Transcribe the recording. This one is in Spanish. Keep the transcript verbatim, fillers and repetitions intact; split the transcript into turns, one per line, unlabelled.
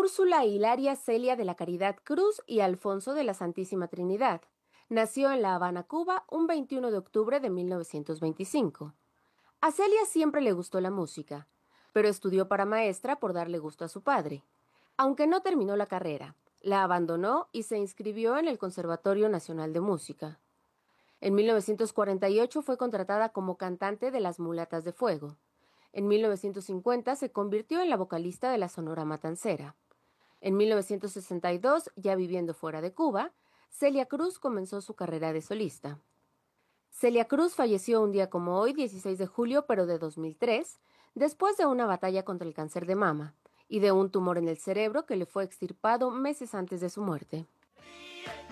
Úrsula Hilaria Celia de la Caridad Cruz y Alfonso de la Santísima Trinidad. Nació en La Habana, Cuba, un veintiuno de octubre de mil novecientos veinticinco. A Celia siempre le gustó la música, pero estudió para maestra por darle gusto a su padre. Aunque no terminó la carrera, la abandonó y se inscribió en el Conservatorio Nacional de Música. En mil novecientos cuarenta y ocho fue contratada como cantante de Las Mulatas de Fuego. En mil novecientos cincuenta se convirtió en la vocalista de la Sonora Matancera. En mil novecientos sesenta y dos, ya viviendo fuera de Cuba, Celia Cruz comenzó su carrera de solista. Celia Cruz falleció un día como hoy, dieciséis de julio, pero de dos mil tres, después de una batalla contra el cáncer de mama y de un tumor en el cerebro que le fue extirpado meses antes de su muerte.